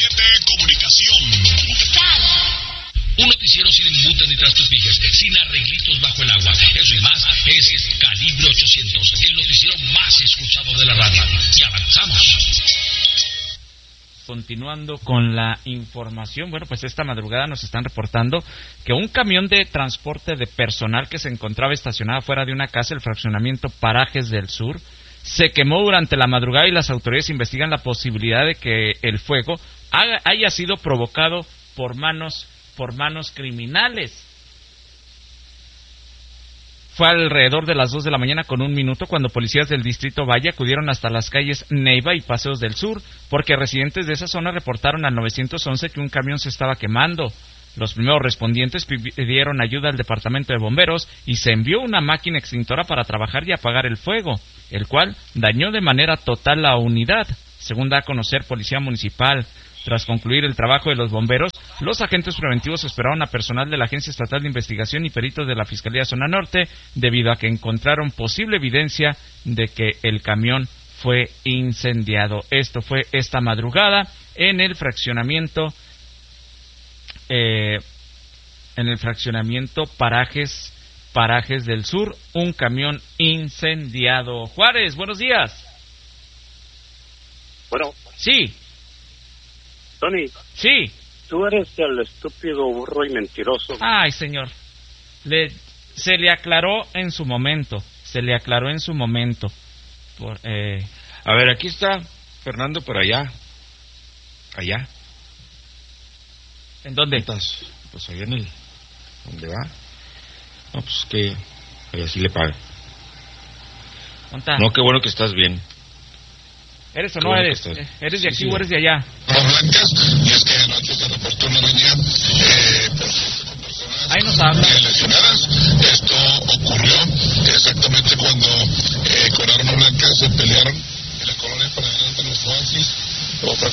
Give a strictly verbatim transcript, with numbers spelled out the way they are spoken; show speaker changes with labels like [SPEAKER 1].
[SPEAKER 1] siete Comunicación.
[SPEAKER 2] Cristal.
[SPEAKER 3] Un noticiero sin embute ni trastupijes, sin arreglitos bajo el agua. Eso y más es Calibre ochocientos, el noticiero más escuchado de la radio. Y avanzamos.
[SPEAKER 4] Continuando con la información, bueno, pues esta madrugada nos están reportando que un camión de transporte de personal que se encontraba estacionado fuera de una casa, el fraccionamiento Parajes del Sur, se quemó durante la madrugada y las autoridades investigan la posibilidad de que el fuego haga, haya sido provocado por manos, por manos criminales. Fue alrededor de las dos de la mañana con un minuto cuando policías del Distrito Valle acudieron hasta las calles Neiva y Paseos del Sur, porque residentes de esa zona reportaron al nueve once que un camión se estaba quemando. Los primeros respondientes pidieron ayuda al departamento de bomberos y se envió una máquina extintora para trabajar y apagar el fuego, el cual dañó de manera total la unidad, según da a conocer Policía Municipal. Tras concluir el trabajo de los bomberos, los agentes preventivos esperaron a personal de la Agencia Estatal de Investigación y peritos de la Fiscalía Zona Norte, debido a que encontraron posible evidencia de que el camión fue incendiado. Esto fue esta madrugada en el fraccionamiento, eh, en el fraccionamiento Parajes, Parajes del Sur, un camión incendiado. Juárez, buenos días.
[SPEAKER 5] Bueno.
[SPEAKER 4] Sí.
[SPEAKER 5] Tony.
[SPEAKER 4] Sí.
[SPEAKER 5] Tú eres el estúpido, burro y mentiroso.
[SPEAKER 4] Ay, señor. Le, se le aclaró en su momento. Se le aclaró en su momento. Por, eh...
[SPEAKER 6] A ver, aquí está Fernando por allá. Allá.
[SPEAKER 4] ¿En dónde?
[SPEAKER 6] ¿Estás? Pues allá en el... ¿Dónde va? No, pues que... Allá sí le paga.
[SPEAKER 4] ¿Dónde?
[SPEAKER 6] No, qué bueno que estás bien.
[SPEAKER 4] ¿Eres o
[SPEAKER 6] Qué
[SPEAKER 4] no
[SPEAKER 6] bueno
[SPEAKER 4] eres?
[SPEAKER 6] ¿Eres
[SPEAKER 4] ¿Eres de aquí
[SPEAKER 6] sí,
[SPEAKER 4] o
[SPEAKER 6] sí.
[SPEAKER 4] eres de allá?
[SPEAKER 1] Blancas, y es que anoche se reportó una línea eh, con personas
[SPEAKER 4] Ahí nos habla.
[SPEAKER 1] lesionadas. Esto ocurrió exactamente cuando eh, con arma blanca se pelearon en la colonia para adelante los oasis, o